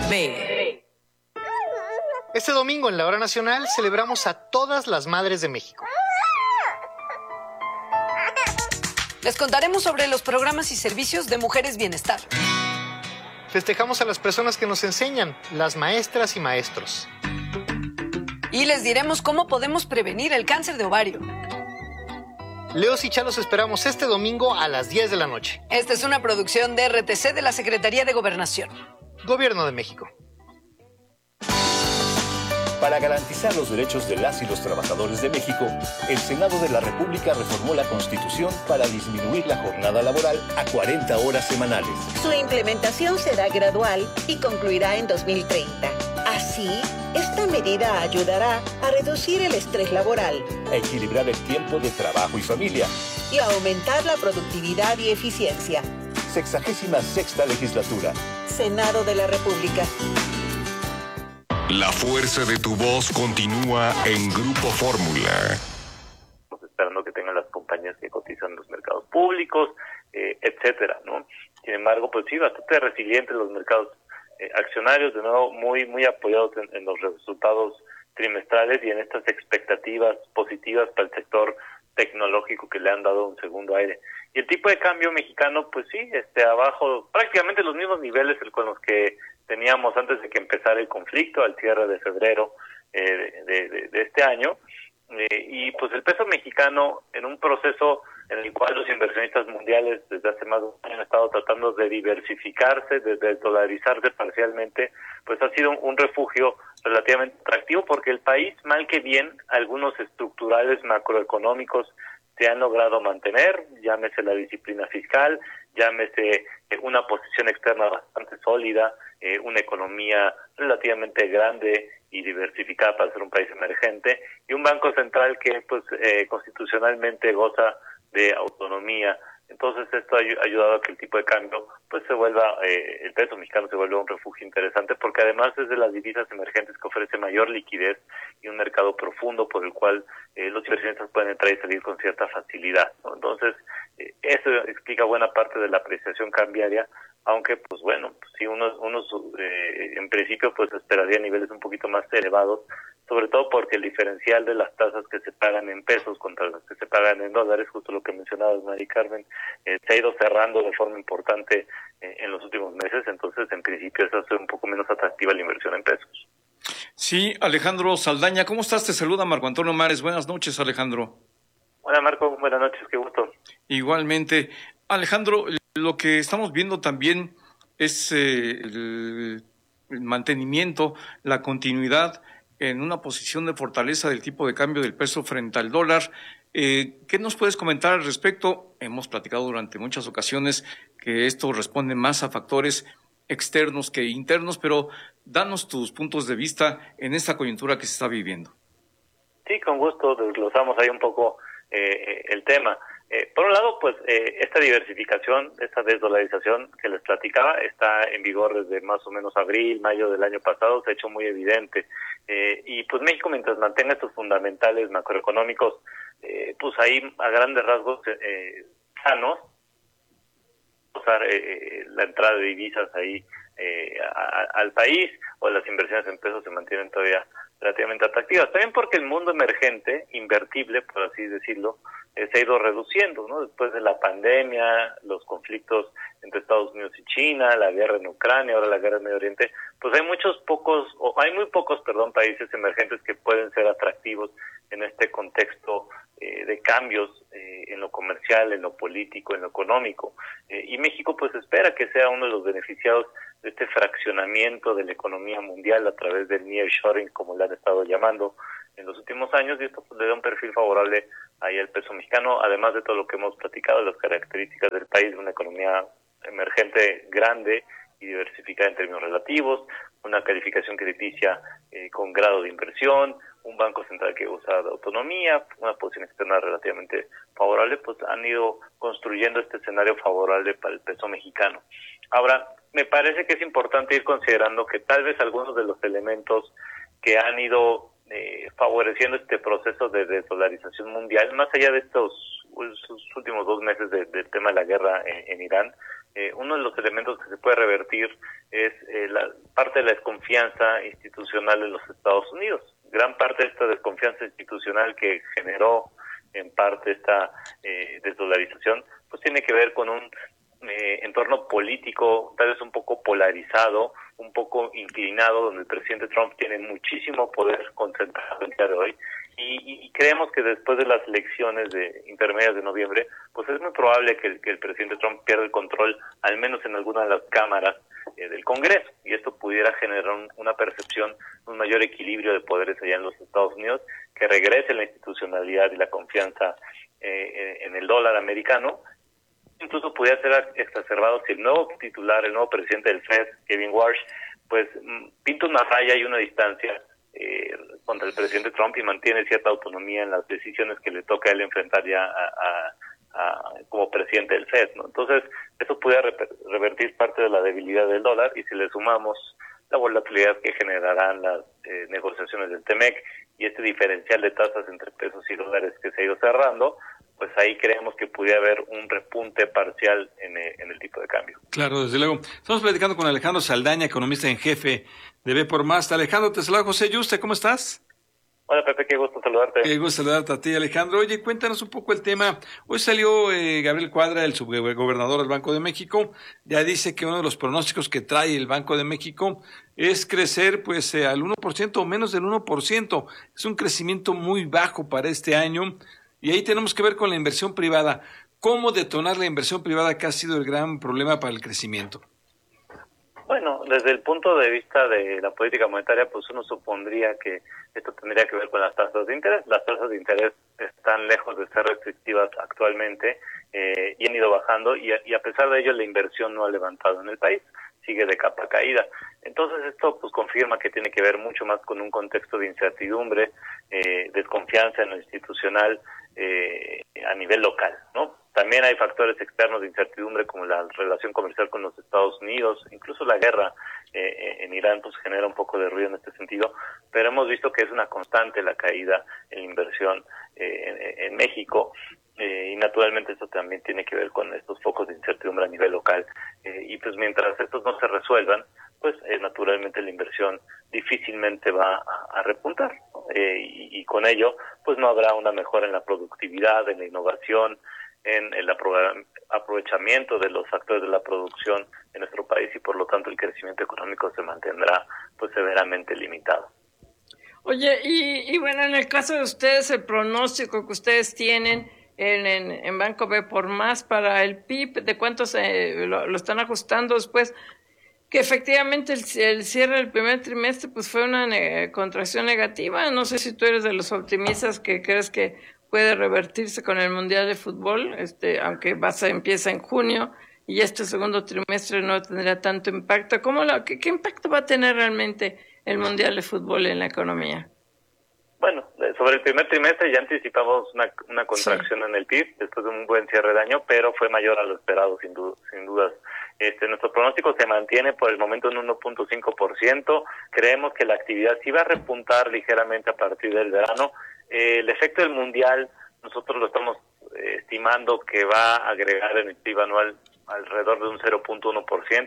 B. Este domingo en la Hora Nacional celebramos a todas las madres de México. Les contaremos sobre los programas y servicios de Mujeres Bienestar. Festejamos a las personas que nos enseñan, las maestras y maestros. Y les diremos cómo podemos prevenir el cáncer de ovario. Leos y Chalos esperamos este domingo a las 10 de la noche. Esta es una producción de RTC de la Secretaría de Gobernación. Gobierno de México. Para garantizar los derechos de las y los trabajadores de México, el Senado de la República reformó la Constitución para disminuir la jornada laboral a 40 horas semanales. Su implementación será gradual y concluirá en 2030. Así, esta medida ayudará a reducir el estrés laboral, A equilibrar el tiempo de trabajo y familia. y a aumentar la productividad y eficiencia. 66ª legislatura. Senado de la República. La fuerza de tu voz continúa en Grupo Fórmula. Esperando que tengan las compañías que cotizan en los mercados públicos, etcétera, ¿no? Sin embargo, pues sí, bastante resilientes los mercados accionarios, de nuevo muy apoyados en los resultados trimestrales y en estas expectativas positivas para el sector tecnológico que le han dado un segundo aire. Y el tipo de cambio mexicano, pues sí, abajo, prácticamente los mismos niveles con los que teníamos antes de que empezara el conflicto, al cierre de febrero de este año, y pues el peso mexicano en un proceso en el cual los inversionistas mundiales desde hace más de un año han estado tratando de diversificarse, de dolarizarse parcialmente, pues ha sido un refugio relativamente atractivo porque el país, mal que bien, algunos estructurales macroeconómicos se han logrado mantener, llámese la disciplina fiscal, llámese una posición externa bastante sólida, una economía relativamente grande y diversificada para ser un país emergente, y un banco central que pues constitucionalmente goza de autonomía. Entonces esto ha ayudado a que el tipo de cambio pues se vuelva, el peso mexicano se vuelva un refugio interesante, porque además es de las divisas emergentes que ofrece mayor liquidez y un mercado profundo por el cual los inversionistas pueden entrar y salir con cierta facilidad, ¿no? Entonces eso explica buena parte de la apreciación cambiaria, aunque pues bueno, si unos en principio pues esperaría niveles un poquito más elevados, sobre todo porque el diferencial de las tasas que se pagan en pesos contra las que se pagan en dólares, justo lo que mencionaba Mari Carmen, se ha ido cerrando de forma importante en los últimos meses, entonces en principio eso hace un poco menos atractiva la inversión en pesos. Sí, Alejandro Saldaña, ¿cómo estás? Te saluda Marco Antonio Mares. Buenas noches, Alejandro. Hola Marco, buenas noches, qué gusto. Igualmente. Alejandro, lo que estamos viendo también es el mantenimiento, la continuidad en una posición de fortaleza del tipo de cambio del peso frente al dólar. ¿Qué nos puedes comentar al respecto? Hemos platicado durante muchas ocasiones que esto responde más a factores externos que internos, pero danos tus puntos de vista en esta coyuntura que se está viviendo. Sí, con gusto desglosamos ahí un poco el tema. Por un lado, pues esta diversificación, esta desdolarización que les platicaba, está en vigor desde más o menos abril, mayo del año pasado, se ha hecho muy evidente. Y pues México, mientras mantenga estos fundamentales macroeconómicos, pues ahí a grandes rasgos sanos, usar la entrada de divisas ahí al país, o las inversiones en pesos se mantienen todavía relativamente atractivas. También porque el mundo emergente, invertible, por así decirlo, se ha ido reduciendo, ¿no? Después de la pandemia, los conflictos entre Estados Unidos y China, la guerra en Ucrania, ahora la guerra en Medio Oriente, pues hay muy pocos países emergentes que pueden ser atractivos en este contexto de cambios en lo comercial, en lo político, en lo económico. Y México pues espera que sea uno de los beneficiados de este fraccionamiento de la economía mundial a través del nearshoring, como le han estado llamando en los últimos años, y esto pues, le da un perfil favorable ahí al peso mexicano, además de todo lo que hemos platicado, las características del país, de una economía emergente grande y diversificada en términos relativos, una calificación crediticia con grado de inversión, un banco central que usa de autonomía, una posición externa relativamente favorable, pues han ido construyendo este escenario favorable para el peso mexicano. Ahora, me parece que es importante ir considerando que tal vez algunos de los elementos que han ido favoreciendo este proceso de desdolarización mundial, más allá de estos últimos 2 meses del tema de la guerra en Irán, uno de los elementos que se puede revertir es parte de la desconfianza institucional en los Estados Unidos. Gran parte de esta desconfianza institucional que generó en parte esta desdolarización, pues tiene que ver con un entorno político tal vez un poco polarizado, un poco inclinado, donde el presidente Trump tiene muchísimo poder concentrado el día de hoy, y creemos que después de las elecciones intermedias de noviembre, pues es muy probable que el presidente Trump pierda el control, al menos en alguna de las cámaras del Congreso, y esto pudiera generar una percepción, un mayor equilibrio de poderes allá en los Estados Unidos, que regrese la institucionalidad y la confianza en el dólar americano. Incluso pudiera ser exacerbado si el nuevo titular, el nuevo presidente del Fed, Kevin Warsh, pues pinta una raya y una distancia contra el presidente Trump y mantiene cierta autonomía en las decisiones que le toca a él enfrentar ya como presidente del Fed, ¿no? Entonces, eso pudiera revertir parte de la debilidad del dólar, y si le sumamos la volatilidad que generarán las negociaciones del TEMEC y este diferencial de tasas entre pesos y dólares que se ha ido cerrando, pues ahí creemos que pudiera haber un repunte parcial en el tipo de cambio. Claro, desde luego. Estamos platicando con Alejandro Saldaña, economista en jefe de B por Más. Alejandro, te saluda José Yuste, ¿cómo estás? Hola Pepe, qué gusto saludarte. Qué gusto saludarte a ti, Alejandro. Oye, cuéntanos un poco el tema. Hoy salió Gabriel Cuadra, el subgobernador del Banco de México. Ya dice que uno de los pronósticos que trae el Banco de México es crecer pues al 1% o menos del 1%. Es un crecimiento muy bajo para este año. Y ahí tenemos que ver con la inversión privada. ¿Cómo detonar la inversión privada, que ha sido el gran problema para el crecimiento? Bueno, desde el punto de vista de la política monetaria, pues uno supondría que esto tendría que ver con las tasas de interés. Las tasas de interés están lejos de ser restrictivas actualmente y han ido bajando, y a pesar de ello la inversión no ha levantado en el país, sigue de capa caída. Entonces esto pues confirma que tiene que ver mucho más con un contexto de incertidumbre, desconfianza en lo institucional a nivel local, ¿no? También hay factores externos de incertidumbre como la relación comercial con los Estados Unidos, incluso la guerra en Irán pues genera un poco de ruido en este sentido, pero hemos visto que es una constante la caída en la inversión en México, y naturalmente esto también tiene que ver con estos focos de incertidumbre a nivel local, y pues mientras estos no se resuelvan, pues naturalmente la inversión difícilmente va a repuntar, ¿no? Y con ello pues no habrá una mejora en la productividad, en la innovación, en el aprovechamiento de los factores de la producción en nuestro país, y por lo tanto el crecimiento económico se mantendrá pues severamente limitado. Oye, y bueno, en el caso de ustedes, el pronóstico que ustedes tienen en Banco B por Más para el PIB, ¿de cuánto lo están ajustando después? Que efectivamente el cierre del primer trimestre pues fue una contracción negativa. No sé si tú eres de los optimistas que crees que puede revertirse con el Mundial de Fútbol, aunque empieza en junio y este segundo trimestre no tendrá tanto impacto. ¿Qué impacto va a tener realmente el Mundial de Fútbol en la economía? Bueno, sobre el primer trimestre ya anticipamos una contracción en el PIB después de un buen cierre de año, pero fue mayor a lo esperado sin dudas. Nuestro pronóstico se mantiene por el momento en 1.5%. Creemos que la actividad sí va a repuntar ligeramente a partir del verano. El efecto del Mundial nosotros lo estamos estimando que va a agregar en el PIB anual alrededor de un 0.1%,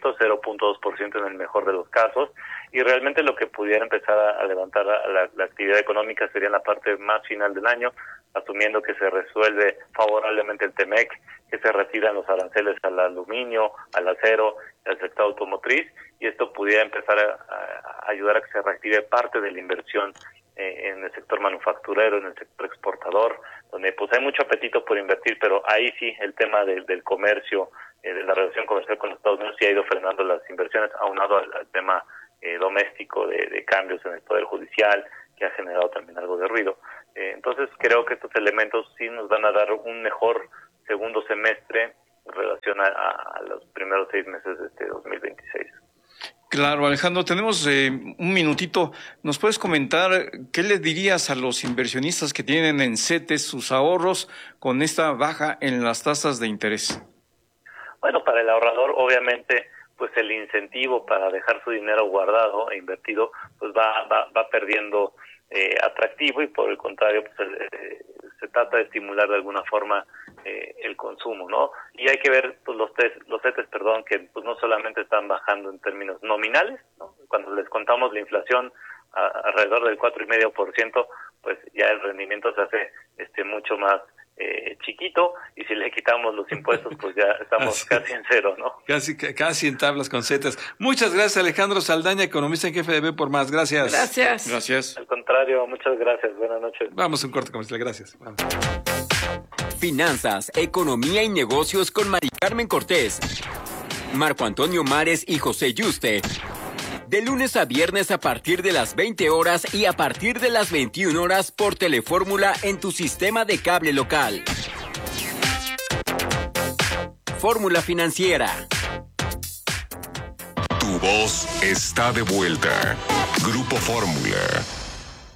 0.2% en el mejor de los casos, y realmente lo que pudiera empezar a levantar la actividad económica sería en la parte más final del año, asumiendo que se resuelve favorablemente el TEMEC, que se retiran los aranceles al aluminio, al acero, al sector automotriz, y esto pudiera empezar a ayudar a que se reactive parte de la inversión en el sector manufacturero, en el sector exportador, donde pues hay mucho apetito por invertir, pero ahí sí el tema del comercio, de la relación comercial con los Estados Unidos sí ha ido frenando las inversiones, aunado al tema doméstico de cambios en el Poder Judicial, que ha generado también algo de ruido. Entonces creo que estos elementos sí nos van a dar un mejor segundo semestre en relación a los primeros 6 meses de este 2026. Claro, Alejandro, tenemos un minutito. ¿Nos puedes comentar qué le dirías a los inversionistas que tienen en CETES sus ahorros con esta baja en las tasas de interés? Bueno, para el ahorrador, obviamente, pues el incentivo para dejar su dinero guardado e invertido, pues va perdiendo atractivo, y por el contrario, pues se trata de estimular de alguna forma el consumo, ¿no? Y hay que ver pues, los CETES, que pues no solamente están bajando en términos nominales, ¿no? Cuando les contamos la inflación alrededor del 4,5%, pues ya el rendimiento se hace mucho más chiquito, y si le quitamos los impuestos, pues ya estamos casi en cero, ¿no? Casi en tablas con zetas. Muchas gracias, Alejandro Saldaña, economista en jefe de B por Más. Gracias. Gracias. Al contrario, muchas gracias. Buenas noches. Vamos a un corte comercial. Gracias. Vamos. Finanzas, economía y negocios con Mari Carmen Cortés, Marco Antonio Mares y José Yuste. De lunes a viernes a partir de las 20 horas y a partir de las 21 horas por Telefórmula en tu sistema de cable local. Fórmula Financiera. Tu voz está de vuelta. Grupo Fórmula.